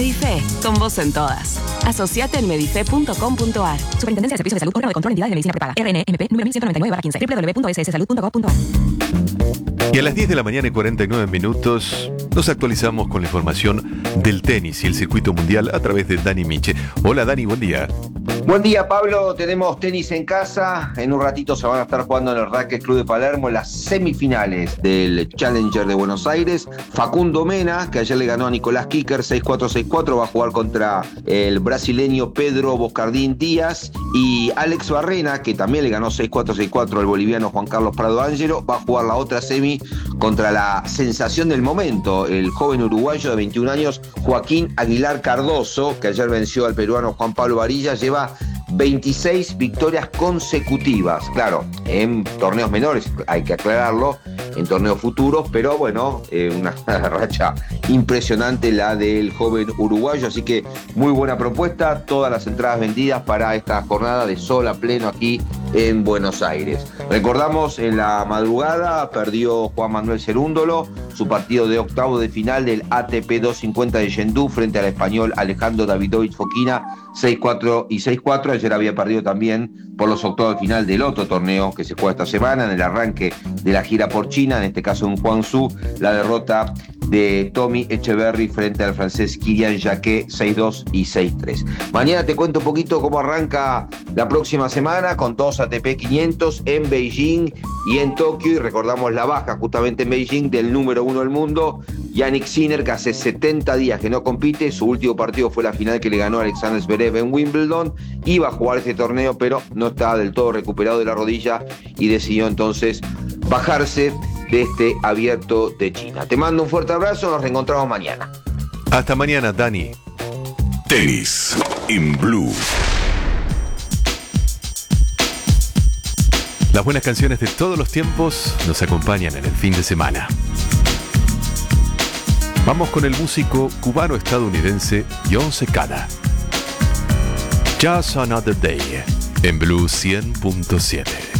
Medife, con vos en todas. Asociate en medife.com.ar. Superintendencia de Servicios de Salud, órgano de control de entidades de medicina prepaga. RNMP, número 1199/15. www.sssalud.gov.ar. Y a las 10 de la mañana y 49 minutos nos actualizamos con la información del tenis y el circuito mundial a través de Dani Miche. Hola Dani, buen día. Buen día, Pablo. Tenemos tenis en casa. En un ratito se van a estar jugando en el Racket Club de Palermo las semifinales del Challenger de Buenos Aires. Facundo Mena, que ayer le ganó a Nicolás Kicker 6-4, 6-4, va a jugar contra el brasileño Pedro Boscardín Díaz. Y Alex Barrena, que también le ganó 6-4, 6-4 al boliviano Juan Carlos Prado Ángelo, va a jugar la otra semi contra la sensación del momento, el joven uruguayo de 21 años, Joaquín Aguilar Cardoso, que ayer venció al peruano Juan Pablo Varilla. Lleva 26 victorias consecutivas, claro, en torneos menores, hay que aclararlo, en torneos futuros, pero bueno, una racha impresionante la del joven uruguayo, así que muy buena propuesta, todas las entradas vendidas para esta jornada de sol a pleno aquí en Buenos Aires. Recordamos, en la madrugada perdió Juan Manuel Cerúndolo su partido de octavo de final del ATP 250 de Chengdu frente al español Alejandro Davidovich Fokina, 6-4 y 6-4. Ayer había perdido también por los octavos de final del otro torneo que se juega esta semana, en el arranque de la gira por China, en este caso en Guangzhou, la derrota de Tommy Echeverry frente al francés Kylian Jacquet, 6-2 y 6-3. Mañana te cuento un poquito cómo arranca la próxima semana con 2 ATP 500 en Beijing y en Tokio, y recordamos la baja justamente en Beijing del número 1 del mundo, Jannik Sinner, que hace 70 días que no compite. Su último partido fue la final que le ganó a Alexander Zverev en Wimbledon. Iba a jugar este torneo, pero no estaba del todo recuperado de la rodilla y decidió entonces bajarse de este abierto de China. Te mando un fuerte abrazo, nos reencontramos mañana. Hasta mañana, Dani. Tenis in Blue. Las buenas canciones de todos los tiempos nos acompañan en el fin de semana. Vamos con el músico cubano-estadounidense Jon Secada. Just Another Day en Blue 100.7.